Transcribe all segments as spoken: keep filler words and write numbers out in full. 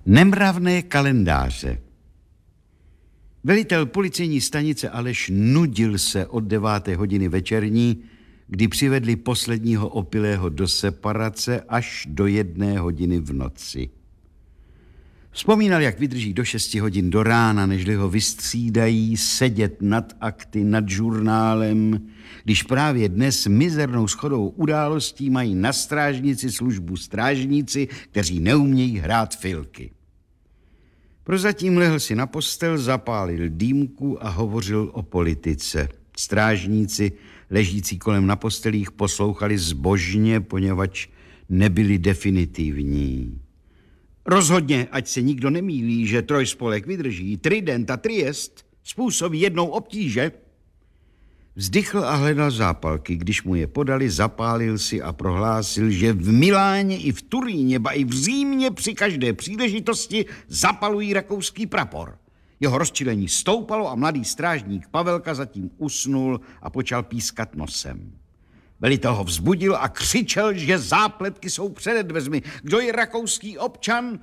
Nemravné kalendáře. Velitel policejní stanice Aleš nudil se od deváté hodiny večerní, kdy přivedli posledního opilého do separace až do jedné hodiny v noci. Vzpomínal, jak vydrží do šesti hodin do rána, nežli ho vystřídají, sedět nad akty, nad žurnálem, když právě dnes mizernou shodou událostí mají na strážnici službu strážníci, kteří neumějí hrát filky. Prozatím lehl si na postel, zapálil dýmku a hovořil o politice. Strážníci, ležící kolem na postelích, poslouchali zbožně, poněvadž nebyli definitivní. Rozhodně, ať se nikdo nemýlí, že trojspolek vydrží, Trident a Triest způsobí jednou obtíže. Vzdychl a hledal zápalky. Když mu je podali, zapálil si a prohlásil, že v Miláně i v Turíně, ba i v Římě při každé příležitosti zapalují rakouský prapor. Jeho rozčilení stoupalo a mladý strážník Pavelka zatím usnul a počal pískat nosem. Velitel ho vzbudil a křičel, že zápletky jsou před dveřmi. Kdo je rakouský občan?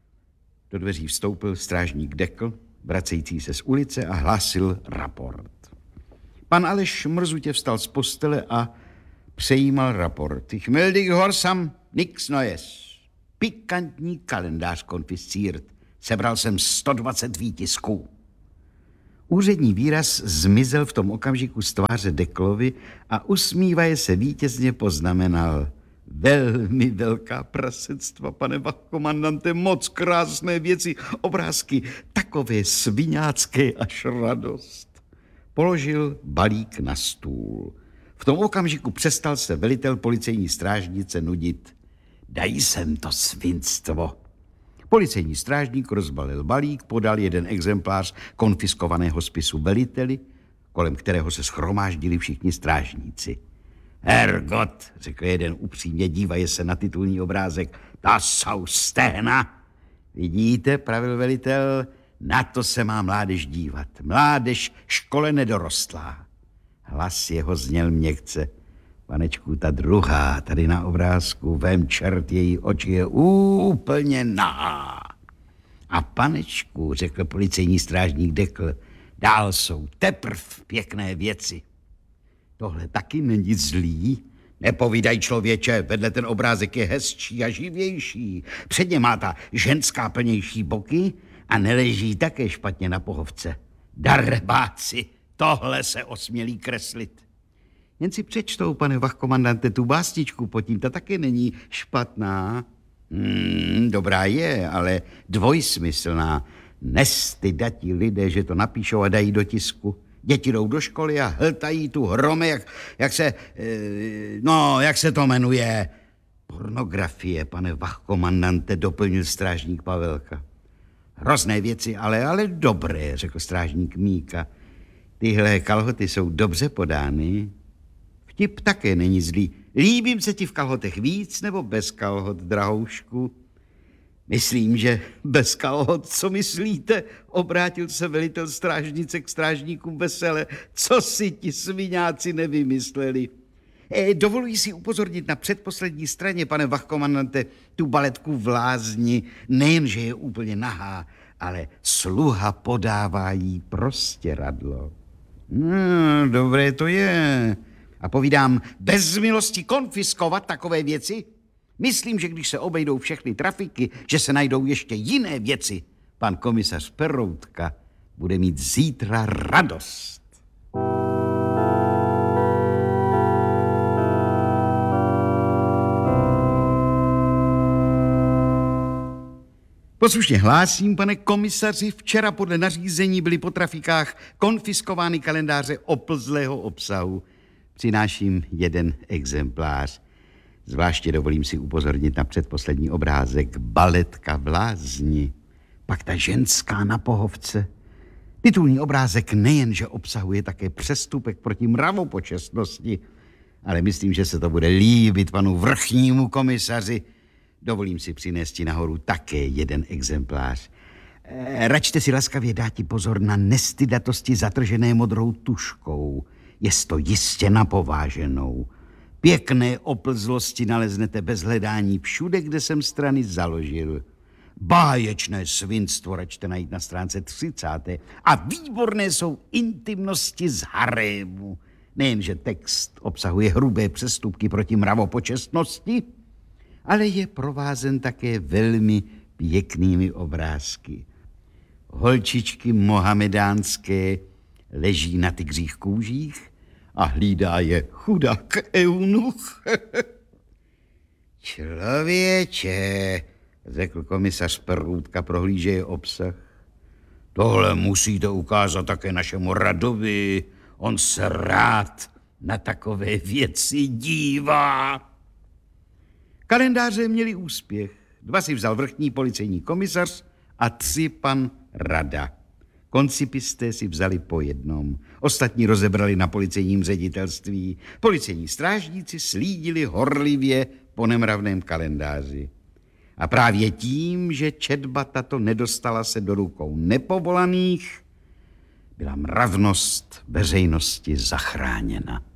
Do dveří vstoupil strážník Dekl, vracející se z ulice, a hlásil raport. Pan Aleš mrzutě vstal z postele a přejímal raport. Ich melde dich horsam, nix Neues. Pikantní kalendář konfisciert. Sebral jsem sto dvacet výtisků. Úřední výraz zmizel v tom okamžiku z tváře Deklovi a usmívaje se vítězně poznamenal. Velmi velká prasectva, pane vachkomandante, moc krásné věci, obrázky, takové sviňácké až radost. Položil balík na stůl. V tom okamžiku přestal se velitel policejní strážnice nudit. Daj sem to svinstvo. Policejní strážník rozbalil balík, podal jeden exemplář konfiskovaného spisu veliteli, kolem kterého se shromáždili všichni strážníci. Hergot, řekl jeden upřímně, dívaje se na titulní obrázek, ta jsou stehna. Vidíte, pravil velitel, na to se má mládež dívat. Mládež škole nedorostlá. Hlas jeho zněl měkce. Panečku, ta druhá, tady na obrázku, vem čert, její oči je úplně nahá. A panečku, řekl policejní strážník Dekl, dál jsou teprv pěkné věci. Tohle taky není zlý. Nepovídaj, člověče, vedle ten obrázek je hezčí a živější. Předně má ta ženská plnější boky a neleží také špatně na pohovce. Darebáci, tohle se osmělí kreslit. Jen si přečtou, pane vachkomandante, tu básničku pod tím, ta taky není špatná. Hmm, dobrá je, ale dvojsmyslná. Nestydatí lidé, že to napíšou a dají do tisku. Děti jdou do školy a hltají tu hrome, jak, jak se, no, jak se to jmenuje. Pornografie, pane vachkomandante, doplnil strážník Pavelka. Hrozné věci, ale, ale dobré, řekl strážník Míka. Tyhle kalhoty jsou dobře podány. Vtip také není zlý. Líbím se ti v kalhotech víc nebo bez kalhot, drahoušku? Myslím, že bez kalhot, co myslíte? Obrátil se velitel strážnice k strážníkům vesele. Co si ti sviňáci nevymysleli? E, dovoluji si upozornit na předposlední straně, pane vachkomandante, tu baletku v Lázni. Nejenže je úplně nahá, ale sluha podává jí prostěradlo. No, dobré to je. A povídám, bez milosti konfiskovat takové věci? Myslím, že když se obejdou všechny trafiky, že se najdou ještě jiné věci. Pan komisař Peroutka bude mít zítra radost. Poslušně hlásím, pane komisaři, včera podle nařízení byly po trafikách konfiskovány kalendáře oplzlého obsahu. Přináším jeden exemplář. Zvláště dovolím si upozornit na předposlední obrázek. Baletka v Lázni. Pak ta ženská na pohovce. Titulní obrázek nejenže obsahuje také přestupek proti mravopočestnosti, ale myslím, že se to bude líbit panu vrchnímu komisaři. Dovolím si přinést nahoru také jeden exemplář. E, račte si laskavě dáti pozor na nestydatosti zatržené modrou tuškou. Jest to jistě napováženou. Pěkné oplzlosti naleznete bez hledání všude, kde jsem strany založil. Báječné svinstvo račte najít na stránce třicáté. A výborné jsou intimnosti z harému. Nejenže text obsahuje hrubé přestupky proti mravopočestnosti, ale je provázen také velmi pěknými obrázky. Holčičky mohamedánské leží na tygřích kůžích a hlídá je chudák eunuch. Člověče, řekl komisař Perůtka, prohlížeje obsah. Tohle musíte ukázat také našemu Radovi. On se rád na takové věci dívá. Kalendáře měli úspěch. Dva si vzal vrchní policejní komisař a tři pan Rada. Koncipisté si vzali po jednom. Ostatní rozebrali na policejním ředitelství. Policejní strážníci slídili horlivě po nemravném kalendáři. A právě tím, že četba tato nedostala se do rukou nepovolaných, byla mravnost veřejnosti zachráněna.